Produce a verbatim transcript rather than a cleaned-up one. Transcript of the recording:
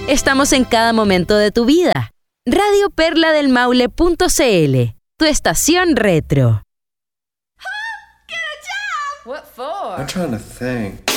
Estamos en cada momento de tu vida. Radio Perla del Maule punto c l, tu estación retro. What for? I'm trying to think.